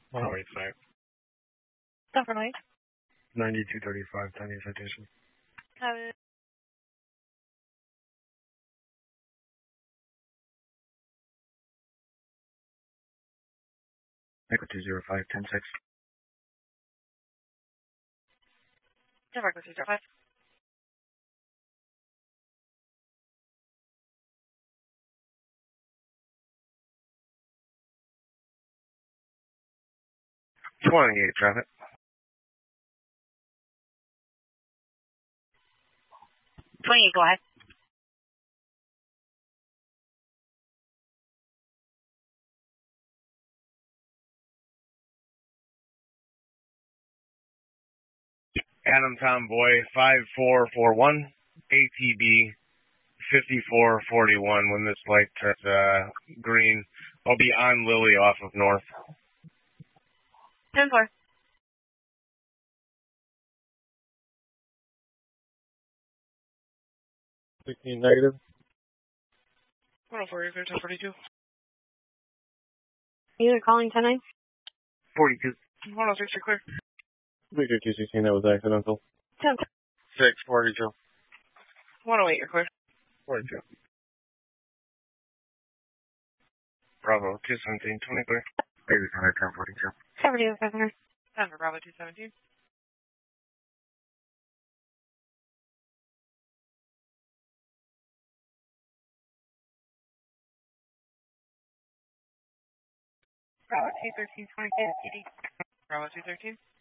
185. Definitely. 9235, tiny citation. Have it. Echo 205, 106. Denver, 205. Traffic. 28, go ahead. Adam Tomboy, 5441, ATB 5441. When this light turns green, I'll be on Lily off of North. 10-4. 16 negative. 104, 1042. You are calling 10-9? 42. 106, you're clear. Victor 216, that was accidental. 10. 642. 108, you're clear. 42. Bravo 217, 20 clear. Baby 1042. 72, Governor. Denver, Bravo 217. Bravo 213, 20, PD. Bravo 213.